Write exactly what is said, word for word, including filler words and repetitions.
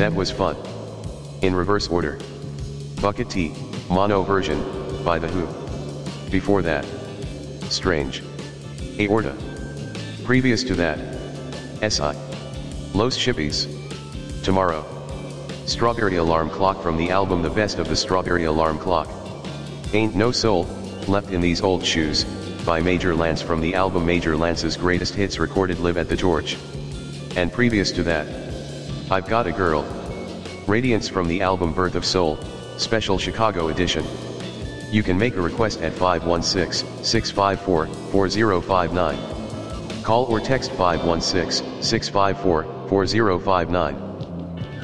That was fun. In reverse order. Bucket T, mono version, by The Who. Before that, Strange. Aorta. Previous to that, S I. Los Shippies. Tomorrow. Strawberry Alarm Clock from the album The Best of the Strawberry Alarm Clock. Ain't No Soul Left in These Old Shoes, by Major Lance from the album Major Lance's Greatest Hits recorded live at the George. And previous to that, I've Got a Girl. Radiance from the album Birth of Soul, Special Chicago Edition. You can make a request at five one six, six five four, four zero five nine. Call or text five one six, six five four, four zero five nine.